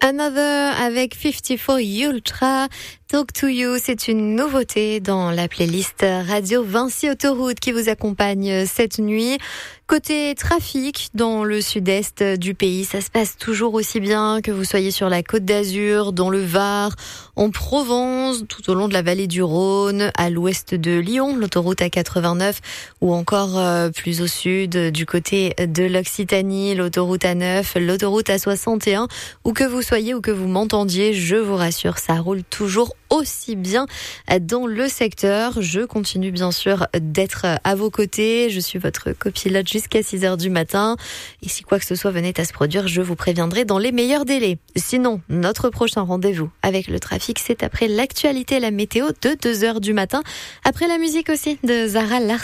Another avec 54 Ultra. Talk to You, c'est une nouveauté dans la playlist Radio Vinci Autoroute qui vous accompagne cette nuit. Côté trafic, dans le sud-est du pays, ça se passe toujours aussi bien que vous soyez sur la Côte d'Azur, dans le Var, en Provence, tout au long de la vallée du Rhône, à l'ouest de Lyon, l'autoroute A89, ou encore plus au sud, du côté de l'Occitanie, l'autoroute A9, l'autoroute A61, où que vous soyez ou que vous m'entendiez, je vous rassure, ça roule toujours aussi bien dans le secteur. Je continue bien sûr d'être à vos côtés. Je suis votre copilote jusqu'à 6h du matin. Et si quoi que ce soit venait à se produire, je vous préviendrai dans les meilleurs délais. Sinon, notre prochain rendez-vous avec le trafic, c'est après l'actualité et la météo de 2h du matin. Après la musique aussi de Zara Larsson.